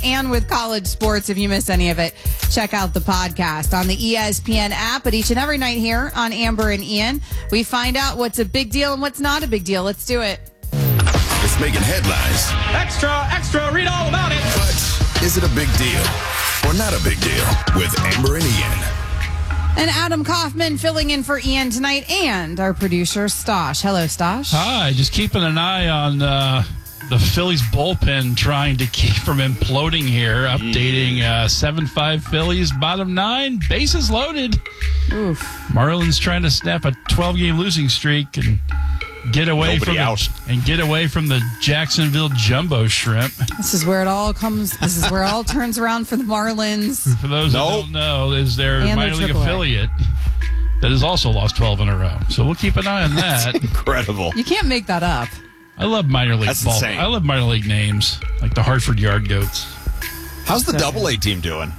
and with college sports. If you miss any of it, check out the podcast on the ESPN app. But each and every night here on Amber and Ian, we find out what's a big deal and what's not a big deal. Let's do it. It's making headlines. Extra, read all about it. But is it a big deal or not a big deal with Amber and Ian? And Adam Kaufman filling in for Ian tonight, and our producer, Stosh. Hello, Stosh. Hi, just keeping an eye on the Phillies bullpen, trying to keep from imploding here. Updating 7-5 Phillies, bottom 9, bases loaded. Oof. Marlins trying to snap a 12-game losing streak and get away from the Jacksonville Jumbo Shrimp. This is where it all comes. This is where it all turns around for the Marlins. For those that don't know, is their minor league affiliate that has also lost 12 in a row. So we'll keep an eye on that. That's incredible. You can't make that up. I love minor league ball. Insane. I love minor league names, like the Hartford Yard Goats. How's the AA team doing?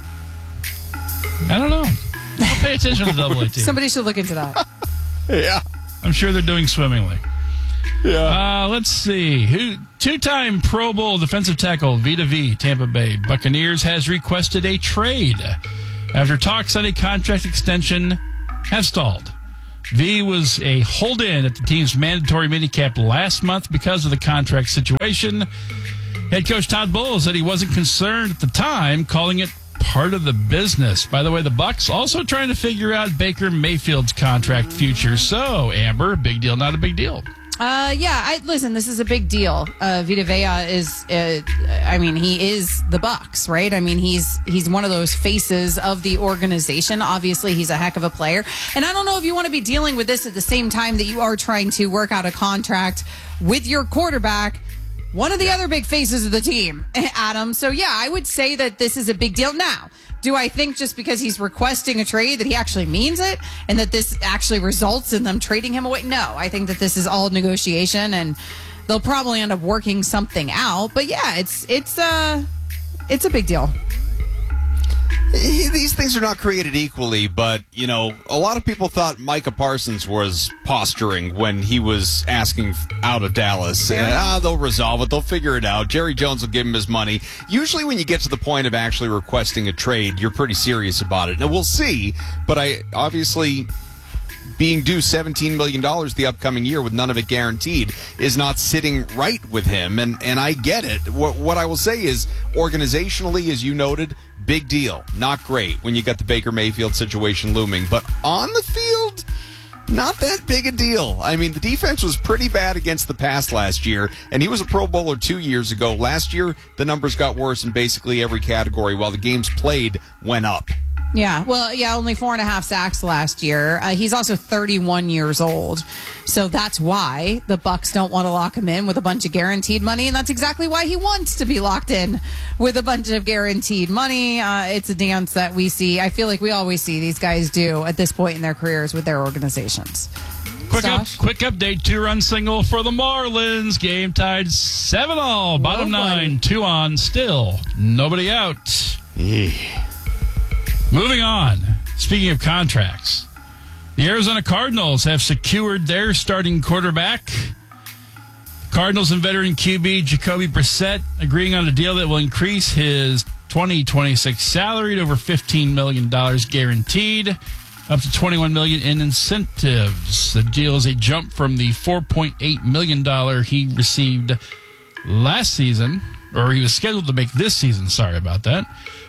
I don't know. I'll pay attention to the AA team. Somebody should look into that. Yeah. I'm sure they're doing swimmingly. Yeah. Let's see. Two-time Pro Bowl defensive tackle Vita V, Tampa Bay Buccaneers, has requested a trade after talks on a contract extension have stalled. V was a hold-in at the team's mandatory minicamp last month because of the contract situation. Head coach Todd Bowles said he wasn't concerned at the time, calling it part of the business. By the way, the Bucs also trying to figure out Baker Mayfield's contract future. So, Amber, big deal, not a big deal? Listen, this is a big deal. Vita Vea is, he is the Bucs, right? I mean, he's one of those faces of the organization. Obviously, he's a heck of a player. And I don't know if you want to be dealing with this at the same time that you are trying to work out a contract with your quarterback, one of the other big faces of the team, Adam. So, yeah, I would say that this is a big deal. Now, do I think just because he's requesting a trade that he actually means it and that this actually results in them trading him away? No, I think that this is all negotiation and they'll probably end up working something out. But yeah, it's a big deal. These things are not created equally, but, a lot of people thought Micah Parsons was posturing when he was asking out of Dallas. They'll resolve it. They'll figure it out. Jerry Jones will give him his money. Usually when you get to the point of actually requesting a trade, you're pretty serious about it. Now, we'll see, but obviously being due $17 million the upcoming year with none of it guaranteed is not sitting right with him, and I get it. What I will say is, organizationally, as you noted, big deal. Not great when you got the Baker Mayfield situation looming. But on the field, not that big a deal. I mean, the defense was pretty bad against the pass last year, and he was a Pro Bowler 2 years ago. Last year, the numbers got worse in basically every category while the games played went up. Yeah, only 4.5 sacks last year. He's also 31 years old. So that's why the Bucs don't want to lock him in with a bunch of guaranteed money, and that's exactly why he wants to be locked in with a bunch of guaranteed money. It's a dance that we see. I feel like we always see these guys do at this point in their careers with their organizations. Quick update, 2-run single for the Marlins. Game tied 7-all. Bottom 9, 2 on, still nobody out. Moving on, speaking of contracts, the Arizona Cardinals have secured their starting quarterback. Cardinals and veteran QB Jacoby Brissett agreeing on a deal that will increase his 2026 salary to over $15 million guaranteed, up to $21 million in incentives. The deal is a jump from the $4.8 million he received last season, or he was scheduled to make this season. Sorry about that.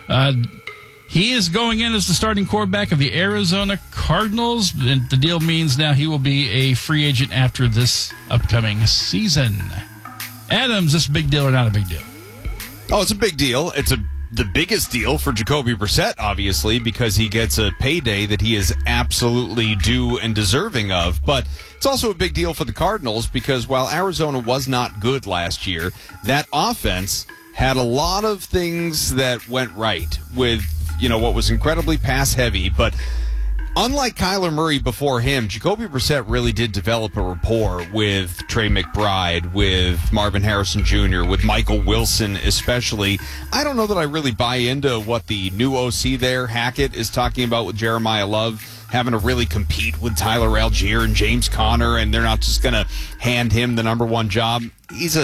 He is going in as the starting quarterback of the Arizona Cardinals. And the deal means now he will be a free agent after this upcoming season. Adams, this a big deal or not a big deal? Oh, it's a big deal. It's the biggest deal for Jacoby Brissett, obviously, because he gets a payday that he is absolutely due and deserving of. But it's also a big deal for the Cardinals because while Arizona was not good last year, that offense had a lot of things that went right with what was incredibly pass-heavy, but unlike Kyler Murray before him, Jacoby Brissett really did develop a rapport with Trey McBride, with Marvin Harrison Jr., with Michael Wilson especially. I don't know that I really buy into what the new OC there, Hackett, is talking about with Jeremiah Love, having to really compete with Tyler Algier and James Conner, and they're not just going to hand him the number one job. He's a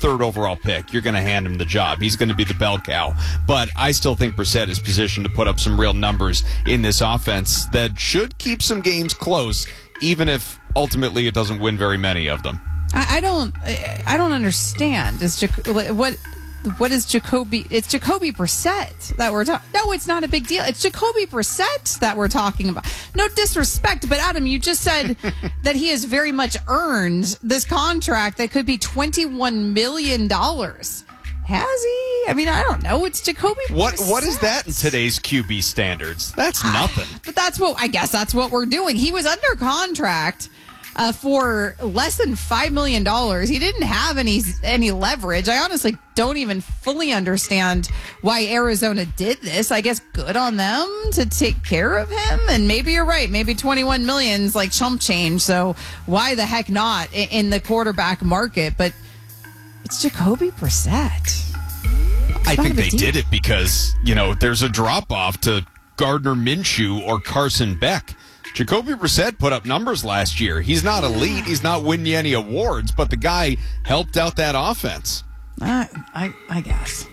third overall pick, you're going to hand him the job. He's going to be the bell cow. But I still think Brissett is positioned to put up some real numbers in this offense that should keep some games close, even if ultimately it doesn't win very many of them. I don't understand. What is Jacoby? It's Jacoby Brissett that we're talking. No, it's not a big deal. It's Jacoby Brissett that we're talking about. No disrespect, but Adam, you just said that he has very much earned this contract that could be $21 million. Has he? I mean, I don't know. It's Jacoby Brissett. What is that in today's QB standards? That's nothing. But I guess that's what we're doing. He was under contract for less than $5 million. He didn't have any leverage. I honestly don't even fully understand why Arizona did this. I guess good on them to take care of him. And maybe you're right. Maybe 21 million is like chump change. So why the heck not in the quarterback market? But it's Jacoby Brissett. I think they did it because, there's a drop-off to Gardner Minshew or Carson Beck. Jacoby Brissett put up numbers last year. He's not elite. He's not winning any awards, but the guy helped out that offense. I guess.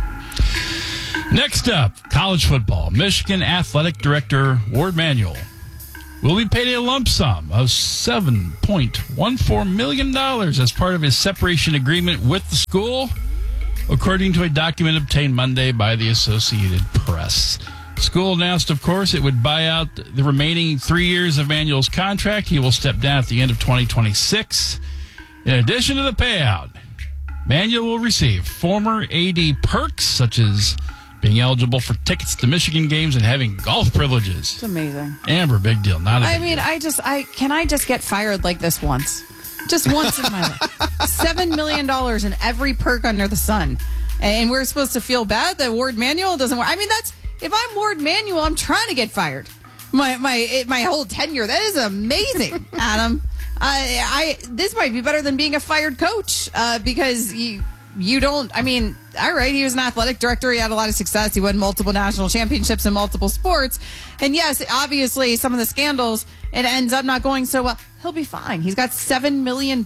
Next up, college football. Michigan Athletic Director Ward Manuel will be paid a lump sum of $7.14 million as part of his separation agreement with the school, according to a document obtained Monday by the Associated Press. School announced, of course, it would buy out the remaining 3 years of Manuel's contract. He will step down at the end of 2026. In addition to the payout, Manuel will receive former AD perks, such as being eligible for tickets to Michigan games and having golf privileges. It's amazing. Amber, big deal. Not a big deal. Can I just get fired like this once? Just once in my life. $7 million in every perk under the sun. And we're supposed to feel bad that Ward Manuel doesn't work. I mean, if I'm Ward Manuel, I'm trying to get fired. My whole tenure. That is amazing, Adam. This might be better than being a fired coach because you don't. I mean, all right, he was an athletic director. He had a lot of success. He won multiple national championships in multiple sports. And yes, obviously, some of the scandals, it ends up not going so well. He'll be fine. He's got $7 million.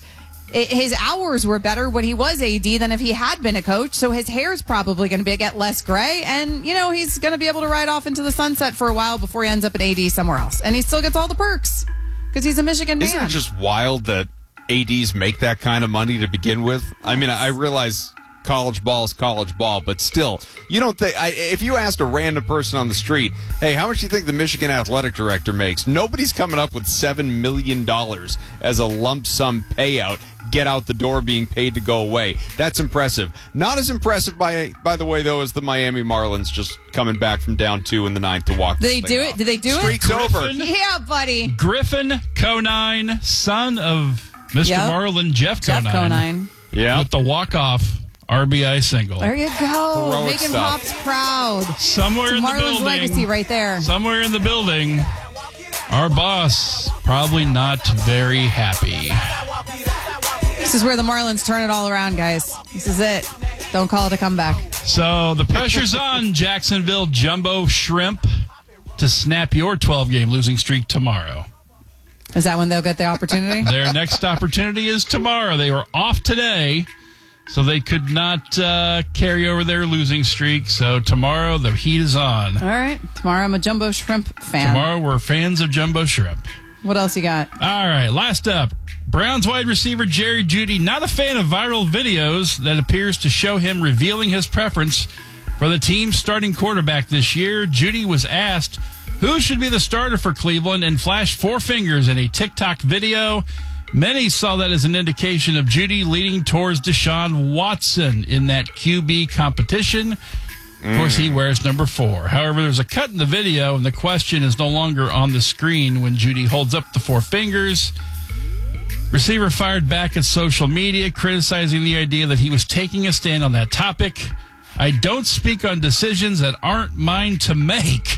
His hours were better when he was AD than if he had been a coach. So his hair's probably going to get less gray. And, he's going to be able to ride off into the sunset for a while before he ends up an AD somewhere else. And he still gets all the perks because he's a Michigan man. Isn't it just wild that ADs make that kind of money to begin with? I mean, I realize college ball is college ball, but still, you don't think, if you asked a random person on the street, hey, how much do you think the Michigan athletic director makes? Nobody's coming up with $7 million as a lump sum payout, get out the door being paid to go away. That's impressive. Not as impressive, by the way, though, as the Miami Marlins just coming back from down 2 in the ninth to walk. Did they do it? Did they do it? Streak's over. Yeah, buddy. Griffin Conine, son of Mr. Marlin, Jeff Conine. Yeah. With the walk-off RBI single. There you go. Heroic Making stuff. Pops proud. Somewhere in the Marlin's building. legacy right there. Somewhere in the building. Our boss probably not very happy. This is where the Marlins turn it all around, guys. This is it. Don't call it a comeback. So the pressure's on Jacksonville Jumbo Shrimp to snap your 12-game losing streak tomorrow. Is that when they'll get the opportunity? Their next opportunity is tomorrow. They were off today, so they could not carry over their losing streak. So tomorrow, the heat is on. All right. Tomorrow, I'm a Jumbo Shrimp fan. Tomorrow, we're fans of Jumbo Shrimp. What else you got? All right. Last up, Browns wide receiver Jerry Jeudy, not a fan of viral videos that appears to show him revealing his preference for the team's starting quarterback this year. Jeudy was asked who should be the starter for Cleveland and flashed 4 fingers in a TikTok video. Many saw that as an indication of Jeudy leaning towards Deshaun Watson in that QB competition. Of course, he wears number 4. However, there's a cut in the video, and the question is no longer on the screen when Jeudy holds up the 4 fingers. Receiver fired back at social media, criticizing the idea that he was taking a stand on that topic. I don't speak on decisions that aren't mine to make.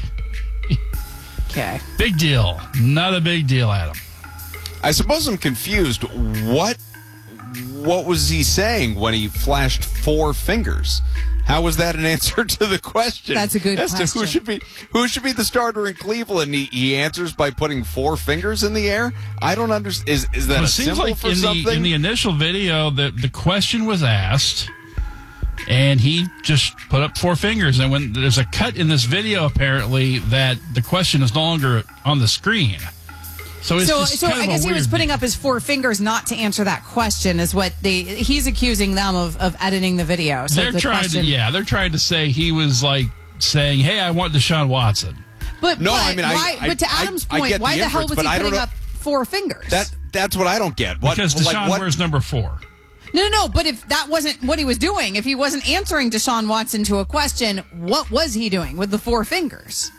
Okay. Big deal. Not a big deal, Adam. I suppose I'm confused. What was he saying when he flashed 4 fingers? How was that an answer to the question? That's a good As question. to who should be the starter in Cleveland? He answers by putting 4 fingers in the air. I don't understand. Is that Well, a it seems symbol like for something? in the initial video, the question was asked, and he just put up 4 fingers. And when there's a cut in this video, apparently, that the question is no longer on the screen. So it's just so kind of I guess a he was weird- putting up his 4 fingers not to answer that question is what he's accusing them of editing the video. So They're the trying question, they're trying to say he was like saying, "Hey, I want Deshaun Watson." But No, but I mean, but to Adam's I point, get why the the hell inference, was but he I don't putting know- up 4 fingers? That's what I don't get. What, Because Deshaun what, wears number 4. No. But if that wasn't what he was doing, if he wasn't answering Deshaun Watson to a question, what was he doing with the 4 fingers?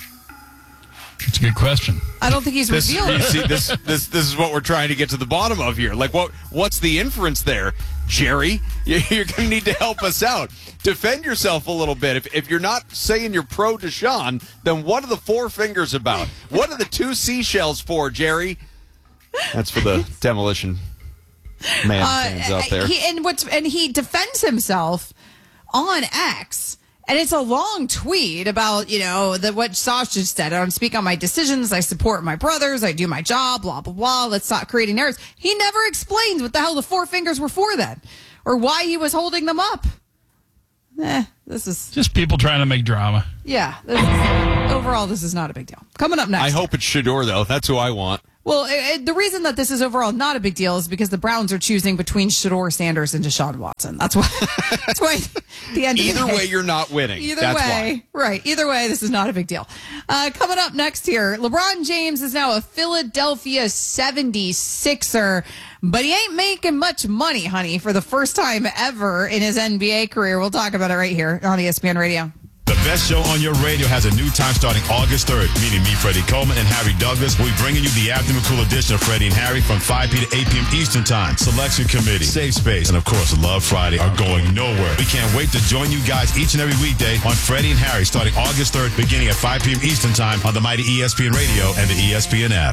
It's a good question. I don't think he's This, revealed you it. see, this is what we're trying to get to the bottom of here. Like, what's the inference there, Jerry? You're going to need to help us out. Defend yourself a little bit. If you're not saying you're pro Deshaun, then what are the 4 fingers about? What are the 2 seashells for, Jerry? That's for the Demolition Man fans out there. He defends himself on X. And it's a long tweet about, what Sasha just said. I don't speak on my decisions. I support my brothers. I do my job, blah, blah, blah. Let's stop creating narratives. He never explains what the hell the 4 fingers were for then or why he was holding them up. This is... Just people trying to make drama. Yeah. Overall, this is not a big deal. Coming up next. I hope it's Shador, though. That's who I want. Well, the reason that this is overall not a big deal is because the Browns are choosing between Shador Sanders and Deshaun Watson. That's why. That's why. The end. Either of the day, way, you're not winning. Either That's way, why. right? Either way, this is not a big deal. Coming up next here, LeBron James is now a Philadelphia 76er, but he ain't making much money, honey, for the first time ever in his NBA career. We'll talk about it right here on ESPN Radio. The best show on your radio has a new time starting August 3rd. Meeting me, Freddie Coleman, and Harry Douglas. We'll be bringing you the afternoon cool edition of Freddie and Harry from 5 p. to 8 p.m. Eastern Time. Selection Committee, Safe Space, and of course, Love Friday are going nowhere. We can't wait to join you guys each and every weekday on Freddie and Harry starting August 3rd, beginning at 5 p.m. Eastern Time on the mighty ESPN Radio and the ESPN app.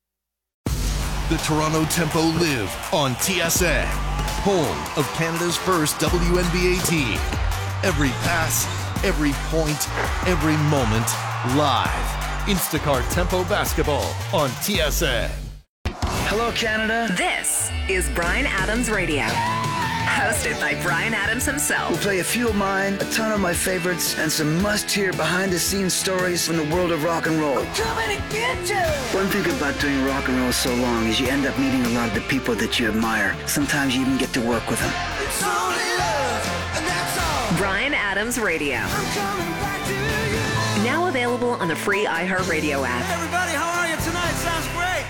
The Toronto Tempo live on TSN, home of Canada's first WNBA team. Every pass, every point, every moment, live. Instacart Tempo Basketball on TSN. Hello, Canada. This is Bryan Adams Radio. Hosted by Bryan Adams himself. We'll play a few of mine, a ton of my favorites, and some must-hear behind-the-scenes stories from the world of rock and roll. I'm coming to get you! One thing about doing rock and roll so long is you end up meeting a lot of the people that you admire. Sometimes you even get to work with them. It's only love, and that's all. Bryan Adams Radio. I'm coming back to you. Now available on the free iHeartRadio app. Hey everybody, how are you tonight? Sounds great.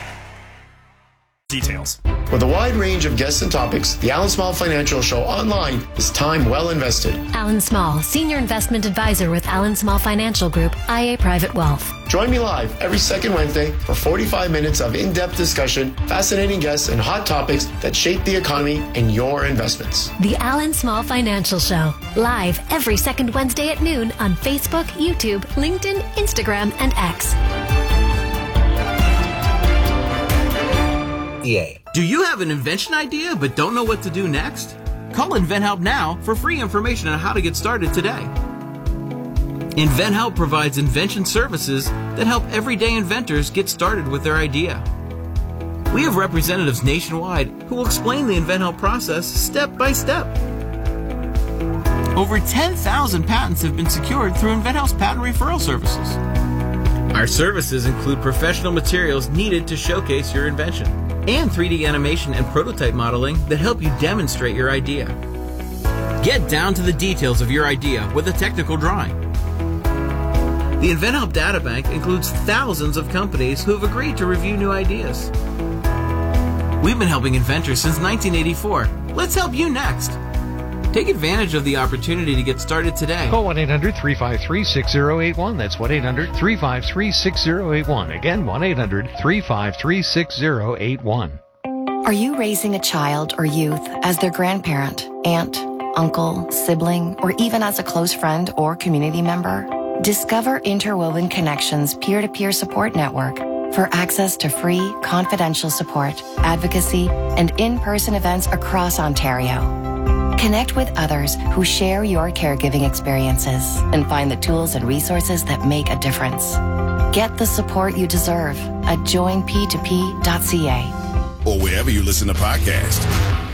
Details. With a wide range of guests and topics, the Alan Small Financial Show online is time well invested. Alan Small, Senior Investment Advisor with Alan Small Financial Group, IA Private Wealth. Join me live every second Wednesday for 45 minutes of in-depth discussion, fascinating guests, and hot topics that shape the economy and your investments. The Alan Small Financial Show, live every second Wednesday at noon on Facebook, YouTube, LinkedIn, Instagram, and X. EA. Do you have an invention idea but don't know what to do next? Call InventHelp now for free information on how to get started today. InventHelp provides invention services that help everyday inventors get started with their idea. We have representatives nationwide who will explain the InventHelp process step by step. Over 10,000 patents have been secured through InventHelp's patent referral services. Our services include professional materials needed to showcase your invention, and 3D animation and prototype modeling that help you demonstrate your idea. Get down to the details of your idea with a technical drawing. The InventHelp Databank includes thousands of companies who have agreed to review new ideas. We've been helping inventors since 1984. Let's help you next. Take advantage of the opportunity to get started today. Call 1-800-353-6081. That's 1-800-353-6081. Again, 1-800-353-6081. Are you raising a child or youth as their grandparent, aunt, uncle, sibling, or even as a close friend or community member? Discover Interwoven Connections peer-to-peer support network for access to free, confidential support, advocacy, and in-person events across Ontario. Connect with others who share your caregiving experiences and find the tools and resources that make a difference. Get the support you deserve at joinp2p.ca. Or wherever you listen to podcasts.